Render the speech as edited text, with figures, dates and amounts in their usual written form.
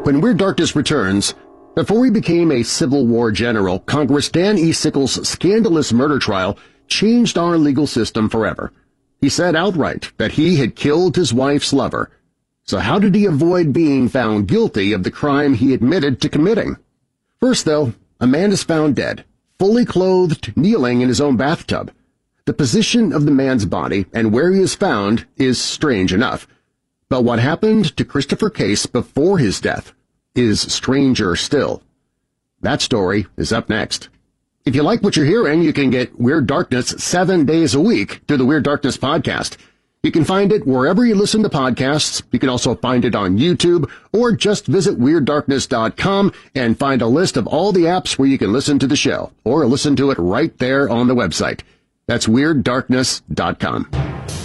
When Weird Darkness returns, before he became a Civil War general, Congress Dan E. Sickles' scandalous murder trial changed our legal system forever. He said outright that he had killed his wife's lover. So how did he avoid being found guilty of the crime he admitted to committing? First, though, a man is found dead, fully clothed, kneeling in his own bathtub. The position of the man's body and where he is found is strange enough. But what happened to Christopher Case before his death is stranger still. That story is up next. If you like what you're hearing, you can get Weird Darkness 7 days a week through the Weird Darkness podcast. You can find it wherever you listen to podcasts. You can also find it on YouTube, or just visit WeirdDarkness.com and find a list of all the apps where you can listen to the show, or listen to it right there on the website. That's WeirdDarkness.com.